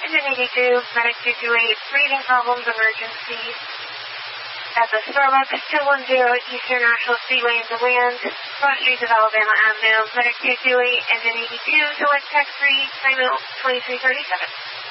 Engine 82, Medic 228, breathing problems, emergency. At the Starbucks, 210 Eastern National Speedway in DeLand, cross streets of Alabama Avenue, Medic 228, Engine 82, select tax 3, time out 2337.